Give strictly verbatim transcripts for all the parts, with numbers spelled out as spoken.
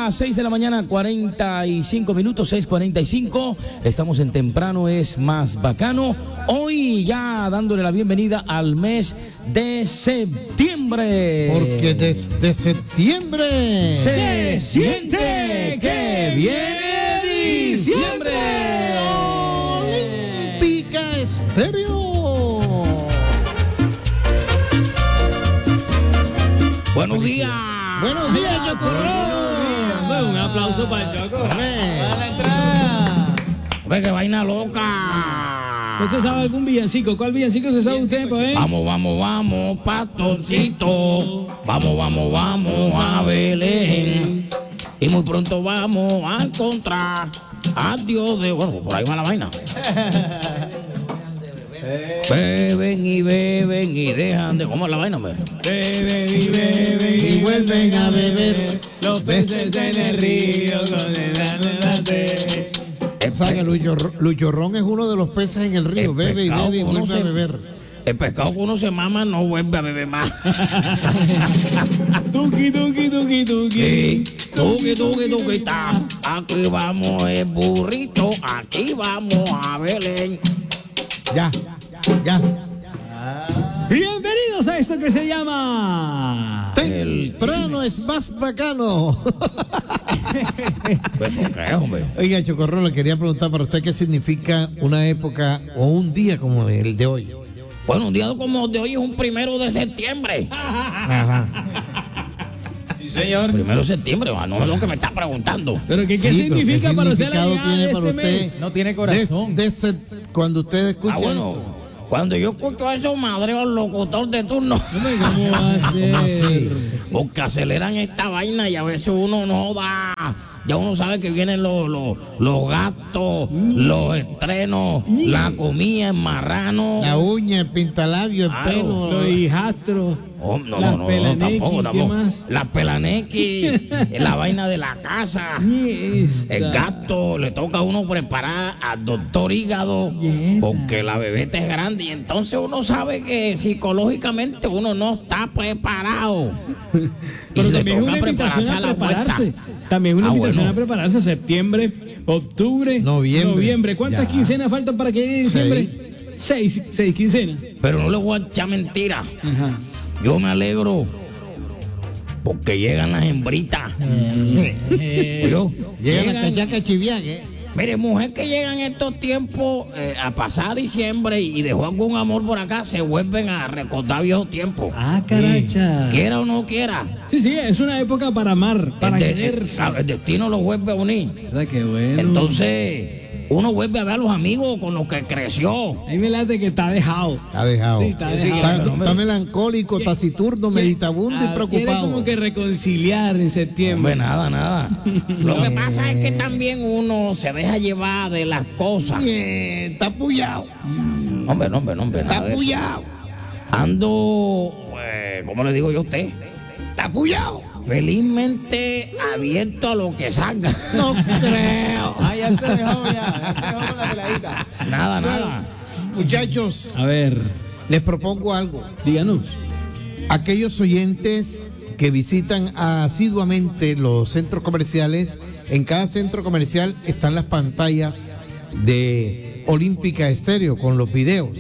las seis de la mañana, cuarenta y cinco minutos, seis cuarenta y cinco. Estamos en Temprano es Más Bacano. Hoy ya dándole la bienvenida al mes de septiembre. Porque desde septiembre se siente que viene diciembre. Olímpica Estéreo. Buenos días. Buenos días, Chocorrón. Bueno, un aplauso para el Choco. Amén. Para la entrada. Ve que vaina loca. ¿Usted sabe algún villancico? ¿Cuál villancico se sabe usted, pues? Vamos, vamos, vamos, pastoncito. Vamos, vamos, vamos a Belén. Y muy pronto vamos a encontrar a Dios de... Bueno, por ahí va la vaina. Beben y beben y dejan de... ¿Cómo es la vaina, hombre? Beben y beben Y vuelven a beber los peces en el río con el anhelante. O sea que Lucho, Lucho Ron es uno de los peces en el río. El Bebe y pescado bebe y uno vuelve se- a beber. El pescado que uno se mama no vuelve a beber más. Tuki, tuki, tuki, tuki. Sí, tuqui, tuqui, tuqui, ta. Aquí vamos el burrito, aquí vamos a Belén. Ya, ya. Bienvenidos a esto que se llama... Temprano es más bacano. Pues, ¿qué, hombre? Oiga, Chocorrón, le quería preguntar para usted qué significa una época o un día como el de hoy. Bueno, un día como de hoy es un primero de septiembre. Ajá. Sí, señor. Primero de septiembre, ah, no es lo que me está preguntando. ¿Pero qué, qué Sí, pero significa ¿qué para usted la significado llegada tiene de para este usted? mes? No tiene Des- de ese- cuando usted escucha. Ah, bueno, cuando yo escucho a esos madreos locutor de turno, Hombre, ¿cómo va a ser? ¿Cómo así? porque aceleran esta vaina y a veces uno no da. Ya uno sabe que vienen los, los, los gastos, los estrenos, la comida, el marrano. La uña, el pintalabio, el Claro. pelo. Los hijastros. Oh, no, las no, no, no, pelanequi, tampoco, ¿qué tampoco. más? La pelanequi, la vaina de la casa. Esta. El gasto le toca a uno preparar al doctor hígado Yeah. porque la bebeta es grande y entonces uno sabe que psicológicamente uno no está preparado. Pero Y le también es toca una invitación prepararse a a la prepararse. fuerza. También es una Ah, invitación bueno. a prepararse. Septiembre, octubre, Noviembre. noviembre. ¿Cuántas Ya. quincenas faltan para que llegue diciembre? Seis. Seis quincenas. Pero no le voy a echar mentira. Ajá. Yo me alegro porque llegan las hembritas. Oye, Llega la llegan- cachaca chiviague. Mire, mujer que llegan estos tiempos eh, a pasar diciembre y dejó algún amor por acá, se vuelven a recordar viejos tiempos. Ah, caracha. Quiera o no quiera. Sí, sí, es una época para amar, para el, de- quererse. el- el destino los vuelve a unir. ¿Verdad? Qué bueno. Entonces, uno vuelve a ver a los amigos con los que creció. Ahí me late que está dejado. Ha dejado. Sí, está está, dejado. está melancólico, taciturno, meditabundo y Ah, preocupado. Quiere como que reconciliar en septiembre. Hombre, nada, nada. Lo que pasa es que también uno se deja llevar de las cosas. Bien, está pullado. Hombre, no, hombre, no, hombre, nada Está de eso. pullado. Ando, pues, ¿cómo le digo yo a usted? Está pullado. Felizmente abierto a lo que salga. No creo. Ah, ya se dejó, ya. Ya se dejó con la peladita. Nada, nada. Muchachos, A ver, les propongo algo. díganos. Aquellos oyentes que visitan asiduamente los centros comerciales, en cada centro comercial están las pantallas de Olímpica Estéreo con los videos.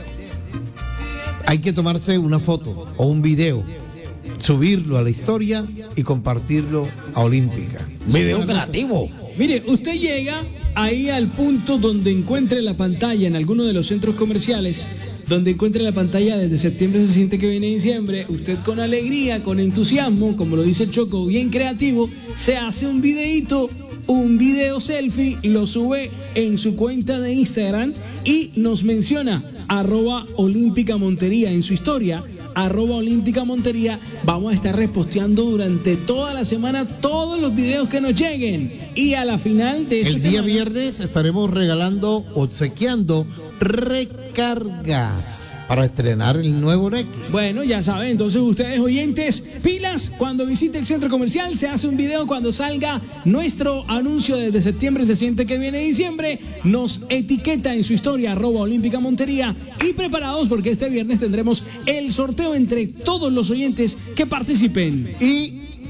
Hay que tomarse una foto o un video, subirlo a la historia y compartirlo a Olímpica. Video creativo. Mire, usted llega ahí al punto donde encuentre la pantalla en alguno de los centros comerciales, donde encuentre la pantalla desde septiembre se siente que viene diciembre, usted con alegría, con entusiasmo, como lo dice el Choco, bien creativo, se hace un videíto, un video selfie, lo sube en su cuenta de Instagram y nos menciona arroba Olímpica Montería en su historia. Arroba Olímpica Montería, vamos a estar reposteando durante toda la semana todos los videos que nos lleguen. Y a la final de esta El día semana- viernes estaremos regalando, obsequiando recargas para estrenar el nuevo N X. Bueno, ya saben, entonces ustedes oyentes, pilas, cuando visite el centro comercial se hace un video cuando salga nuestro anuncio desde septiembre, se siente que viene diciembre, nos etiqueta en su historia arroba Olímpica Montería y preparados porque este viernes tendremos el sorteo entre todos los oyentes que participen. Y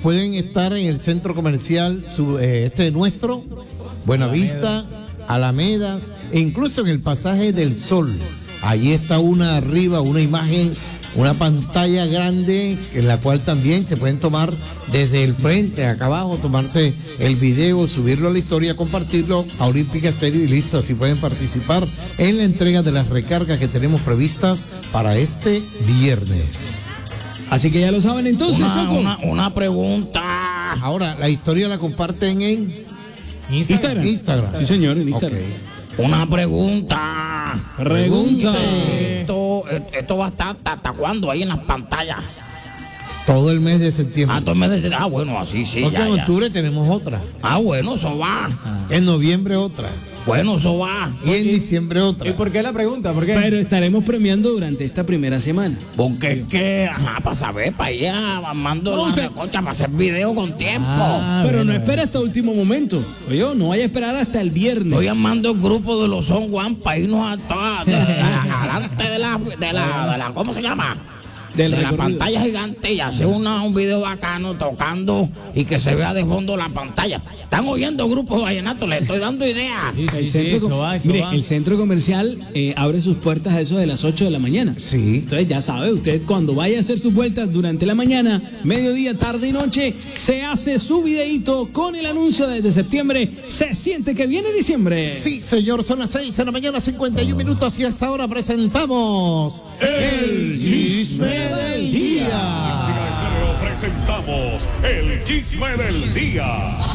pueden estar en el centro comercial su, eh, este nuestro, Buenavista, Alamedas, e incluso en el pasaje del Sol. Allí está una arriba, una imagen, una pantalla grande en la cual también se pueden tomar desde el frente, acá abajo, tomarse el video, subirlo a la historia, compartirlo a Olímpica Estéreo y listo. Así pueden participar en la entrega de las recargas que tenemos previstas para este viernes. Así que ya lo saben entonces, Una, Choco. una, una pregunta. Ahora, la historia la comparten en Instagram. Instagram. Sí, señor, en Instagram. Ok. Una pregunta. Pregunta. Esto, esto va a estar hasta, hasta cuándo ahí en las pantallas. Todo el mes de septiembre. Ah, tú me dices, ah, bueno, así sí. Porque Ya, en ya. octubre tenemos otra. Ah, bueno, eso va. En noviembre otra. Bueno, eso va. Y en diciembre ¿Y otra. por qué la pregunta? ¿Por qué? Pero estaremos premiando durante esta primera semana. Porque es que, ajá, para saber, para ir armando No, la usted- recocha, para hacer video con tiempo. Ah, Pero bueno, no espera eso. hasta último momento. Oye, no vaya a esperar hasta el viernes. Estoy armando el grupo de los Son Juan para irnos a todas, adelante de la, de la, de la, ¿cómo se llama? Del de la recorrido. pantalla gigante y hacer una, un video bacano tocando y que se vea de fondo la pantalla. Están oyendo grupos vallenatos, les estoy dando ideas. Sí, sí, El sí, centro, eso com- va, eso mire, va. el centro comercial eh, abre sus puertas a eso de las ocho de la mañana. Sí. Entonces ya sabe, usted cuando vaya a hacer sus vueltas durante la mañana, mediodía, tarde y noche, se hace su videíto con el anuncio desde septiembre. Se siente que viene diciembre. Sí, señor, son las seis de la mañana, cincuenta y un minutos, y hasta ahora presentamos el chisme del día. Presentamos el chisme del día.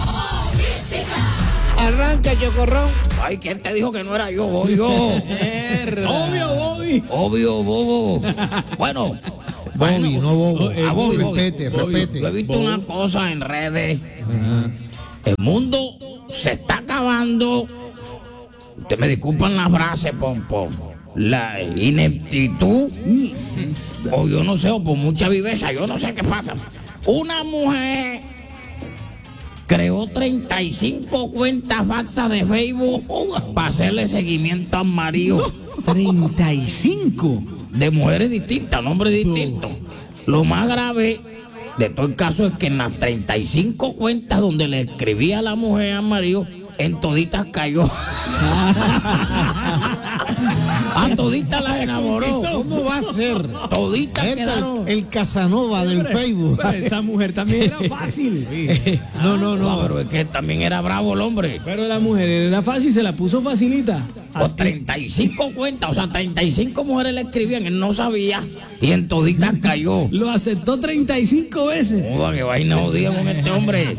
Arranca, Chocorrón. Ay, ¿quién te dijo que no era yo? Voy yo. Obvio, Bobby. Obvio, bobo. Bueno. Bobby, no bobo. eh, Ah, Bobby, Bobby. Repete, Bobby. repete. Yo he visto una cosa en redes. El mundo se está acabando. Ustedes me disculpan la frase por, por la ineptitud. O yo no sé, o por mucha viveza. Yo no sé qué pasa. Una mujer creó treinta y cinco cuentas falsas de Facebook para hacerle seguimiento al marido. treinta y cinco. De mujeres distintas, nombres distintos. Lo más grave de todo el caso es que en las treinta y cinco cuentas donde le escribía a la mujer al marido, en toditas cayó. A toditas las enamoró. ¿Cómo va a ser? Toditas Este, quedaron. el Casanova del Facebook. Pero esa mujer también era fácil. No, no, No, no. pero es que también era bravo el hombre. Pero la mujer era fácil, se la puso facilita. Por treinta y cinco cuentas, o sea, treinta y cinco mujeres le escribían, él no sabía y en toditas cayó. Lo aceptó treinta y cinco veces. Joda, qué vaina jodida con este hombre.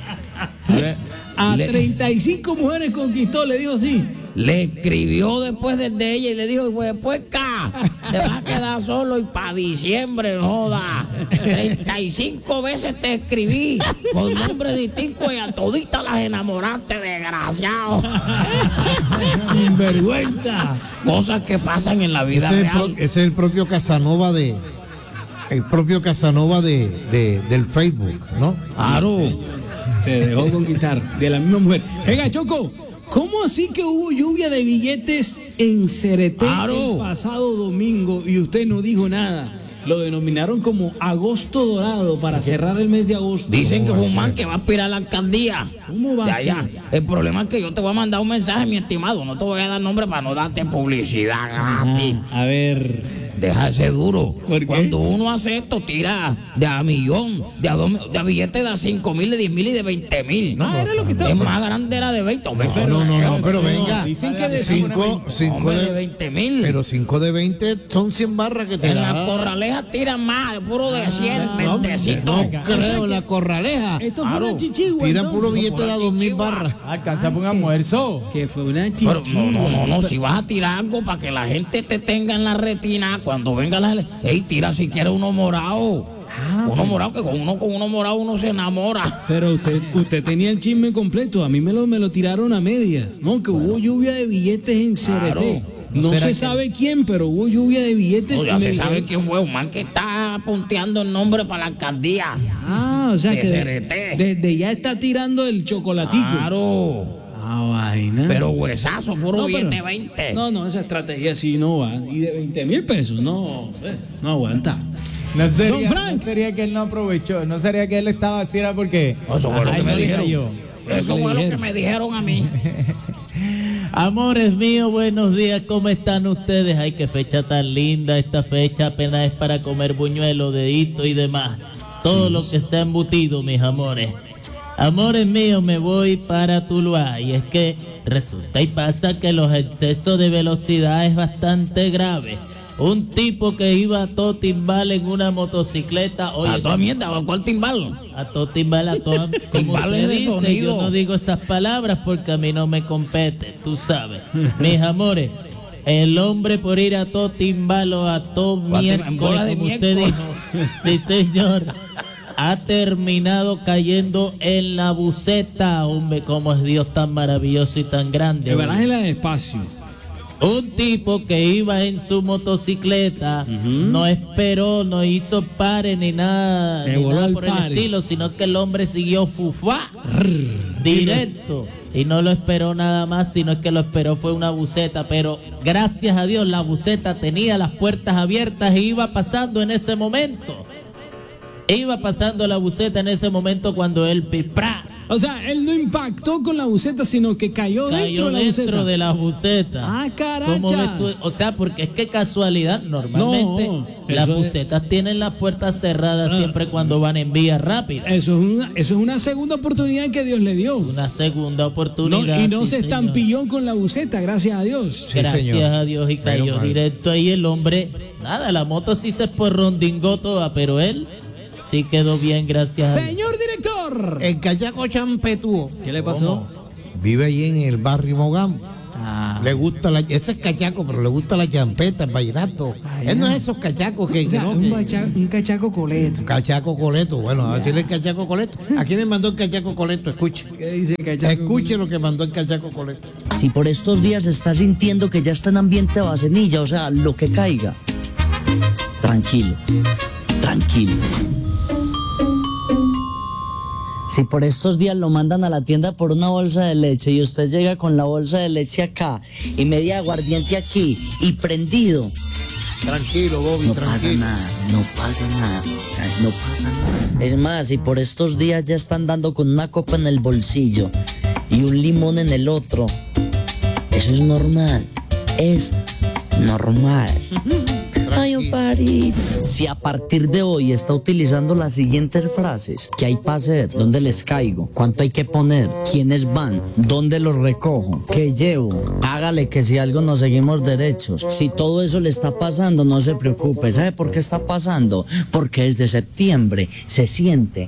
A Le- treinta y cinco mujeres conquistó, le dijo sí. Le escribió después desde ella y le dijo, pues puerca, te vas a quedar solo y para diciembre, no joda. treinta y cinco veces te escribí con nombres distintos y a toditas las enamoraste, desgraciado. Sinvergüenza. Cosas que pasan en la vida Ese es, el pro- real. ese es el propio Casanova de. El propio Casanova de, de- del Facebook, ¿no? Claro. Se dejó conquistar de la misma mujer. Venga, Choco, ¿cómo así que hubo lluvia de billetes en Cereté Claro. el pasado domingo y usted no dijo nada? Lo denominaron como agosto dorado para cerrar el mes de agosto. Dicen que ¿Cómo va es un a man ser? que va a aspirar a la alcaldía. ¿Cómo va de a allá. ser? El problema es que yo te voy a mandar un mensaje, mi estimado. No te voy a dar nombre para no darte publicidad gratis. Ah, a ver. Deja ese duro. ¿Por qué? Cuando uno hace esto, tira de a millón, de a, dos, de a billetes de a cinco mil, de diez mil y de veinte mil. Ah, era lo que estaba- Es más grande era de veinte. Hombre, eso No, no, no, no, pero no, venga. dicen que de Cinco, cinco hombre, de de. veinte mil. Pero cinco de veinte son cien barras que te En la da. corraleja tiran más, de puro de cien, No, veintecitos. no creo, en la corraleja. Esto fue Claro. una chichigua. Tiran entonces. puro billete de a dos mil chichigua. barras. Alcanza por un almuerzo. Que fue una Pero chichigua. no, no, no, no, si vas a tirar algo para que la gente te tenga en la retina cuando venga la... Ey, tira si quieres uno morado. Uno morado, que con uno con uno morado uno se enamora. Pero usted, usted tenía el chisme completo, a mí me lo, me lo tiraron a medias, ¿no? Que hubo lluvia de billetes en Cereté. Claro. No, ¿No será se que- sabe quién, pero hubo lluvia de billetes. No, y ya me se dijeron- sabe quién fue un man que está punteando el nombre para la alcaldía. Ah, o sea de que Cereté. desde ya está tirando el chocolatico. Claro. Ah, vaina. Pero huesazo, puro No, pero- billete veinte. No, no, esa estrategia sí no va. Y de veinte mil pesos, no, eh, no aguanta. No sería, Don Frank. no sería que él no aprovechó, no sería que él estaba así, era porque... Eso fue lo que me dijeron. Yo. Eso fue lo que me dijeron a mí. Amores míos, buenos días, ¿cómo están ustedes? Ay, qué fecha tan linda, esta fecha apenas es para comer buñuelos, deditos y demás. Todo sí. Lo que sea embutido, mis amores. Amores míos, me voy para Tuluá y es que resulta y pasa que los excesos de velocidad es bastante grave. Un tipo que iba a todo timbal en una motocicleta. Oye, a toda mierda, ¿a cuál timbal? A todo timbal, a toda... Timbal es de dice, sonido. yo no digo esas palabras porque a mí no me compete, tú sabes. Mis amores, el hombre por ir a todo timbal o a todo miércoles, como usted dijo, sí señor, ha terminado cayendo en la buceta. Hombre, cómo es Dios tan maravilloso y tan grande. Barájela despacio. Un tipo que iba en su motocicleta, uh-huh. no esperó, no hizo pare ni nada, Se ni voló nada el por el pare. estilo, sino que el hombre siguió fufá, directo, y no lo esperó nada más, sino que lo esperó fue una buceta, pero gracias a Dios la buceta tenía las puertas abiertas y iba pasando en ese momento. Iba pasando la buceta en ese momento cuando él piprá. O sea, él no impactó con la buceta, sino que cayó, Cayó dentro, de la, dentro buceta. de la buceta. Ah, caracha. ¿Cómo ves tú? O sea, porque es que casualidad, normalmente No, las eso es- bucetas tienen las puertas cerradas Ah. siempre cuando van en vía rápida. Eso es una, eso es una segunda oportunidad que Dios le dio. Una segunda No, oportunidad. y no sí, se señor. estampilló con la buceta, gracias a Dios. Sí, Gracias señor. a Dios y cayó Menos mal. directo ahí el hombre. Nada, la moto sí se porrondingó toda, pero él sí quedó bien, gracias a Dios. Señor director. El callaco champetúo ¿Qué le pasó? vive ahí en el barrio Mogán. Ah, Le gusta la, ese es cachaco, pero le gusta la champeta, el vallenato. Él no es esos cachacos que, O sea, que no, un, que- bacha- un cachaco coleto. cachaco coleto. Bueno, a decirle el cachaco coleto. ¿A quién me mandó el cachaco coleto? Escuche. ¿Qué dice cachaco? Escuche lo que mandó el cachaco coleto. Si por estos días está sintiendo que ya está en ambiente vasenilla, o sea, lo que caiga, tranquilo, tranquilo. Si por estos días lo mandan a la tienda por una bolsa de leche y usted llega con la bolsa de leche acá y media aguardiente aquí y prendido, Tranquilo, Bobby, no pasa tranquilo. nada, no pasa nada, no pasa nada. Es más, si por estos días ya están dando con una copa en el bolsillo y un limón en el otro, eso es normal, es normal. Ay, un parito. Si a partir de hoy está utilizando las siguientes frases: ¿qué hay para hacer? ¿Dónde les caigo? ¿Cuánto hay que poner? ¿Quiénes van? ¿Dónde los recojo? ¿Qué llevo? Hágale que si algo nos seguimos derechos. Si todo eso le está pasando, no se preocupe. ¿Sabe por qué está pasando? Porque desde septiembre se siente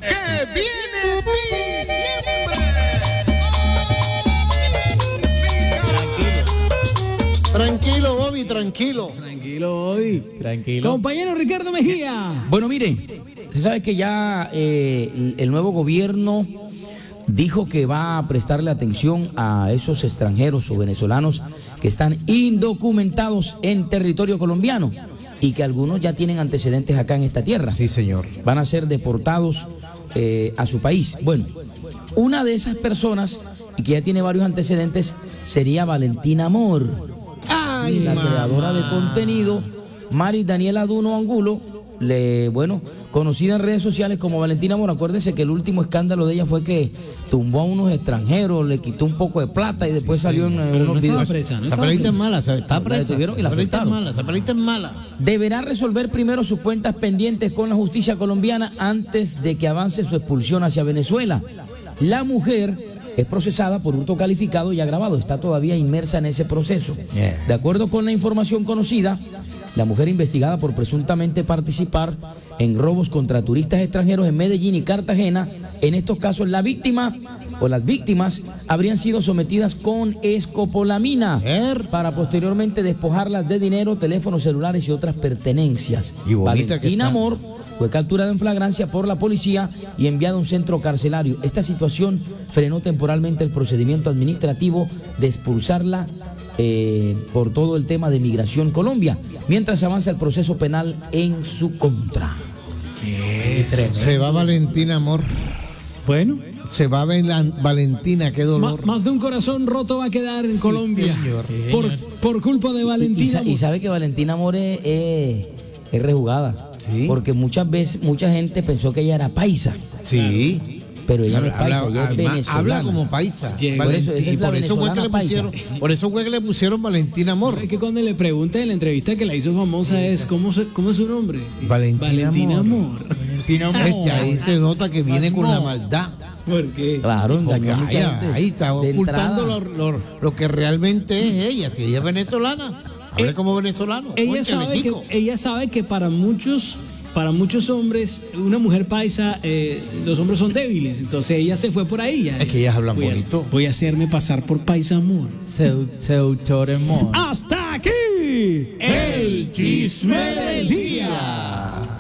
Tranquilo, Bobby, tranquilo. Tranquilo hoy. tranquilo. Compañero Ricardo Mejía. Bueno, mire, usted sabe que ya eh, el, el nuevo gobierno dijo que va a prestarle atención a esos extranjeros o venezolanos que están indocumentados en territorio colombiano y que algunos ya tienen antecedentes acá en esta tierra. Sí, señor. Van a ser deportados eh, a su país. Bueno, una de esas personas y que ya tiene varios antecedentes sería Valentina Amor. Ay, La mamá. creadora de contenido, Mari Daniela Duno Angulo, le, bueno, conocida en redes sociales como Valentina Amor. Acuérdense que el último escándalo de ella fue que tumbó a unos extranjeros, le quitó un poco de plata y después salió en, en Pero unos no estaba videos. presa, ¿no? Esa estaba pelita es presa. mala, está La presa. detuvieron y la Esa pelita es soltaron. mala, esa pelita es mala. Deberá resolver primero sus cuentas pendientes con la justicia colombiana antes de que avance su expulsión hacia Venezuela. La mujer es procesada por hurto calificado y agravado, está todavía inmersa en ese proceso. Yeah. De acuerdo con la información conocida, la mujer investigada por presuntamente participar en robos contra turistas extranjeros en Medellín y Cartagena, en estos casos la víctima o las víctimas habrían sido sometidas con escopolamina Er. para posteriormente despojarlas de dinero, teléfonos celulares y otras pertenencias. Y bonita que Valentina está. Amor fue capturada en flagrancia por la policía y enviada a un centro carcelario. Esta situación frenó temporalmente el procedimiento administrativo de expulsarla eh, por todo el tema de migración Colombia, mientras avanza el proceso penal en su contra. Se va Valentina, amor. Bueno, Se va Val- Valentina, qué ma- dolor. más de un corazón roto va a quedar en Sí, Colombia. señor. Por, por culpa de Y, Valentina. sa- y sabe que Valentina Amor es, es, es rejugada. Sí. Porque muchas veces, mucha gente pensó que ella era paisa. Sí. Pero ella no es paisa, Habla- ella es habla- venezolana. habla como paisa. Llega. Por eso, esa y es la por eso fue que le venezolana paisa. pusieron, por eso fue que le pusieron Valentina Amor. Es que cuando le preguntan en la entrevista que la hizo famosa es ¿cómo, se- cómo es su nombre? Valentina Amor. Amor. Es que ahí se nota que viene con la maldad. ¿Por qué? Claro, Porque engañó a mucha ahí, gente. ahí está de ocultando lo, entrada. lo- lo que realmente es ella. Si ella es venezolana, hable Eh, como venezolano. Ella Cónchale, sabe, que, Kiko. ella sabe que para muchos, para muchos hombres, una mujer paisa, eh, los hombres son débiles. Entonces ella se fue por ahí. Ya. Es que ellas hablan voy a- bonito. voy a hacerme pasar por paisa amor. Seu- Seutore Mo. Hasta aquí el chisme del día.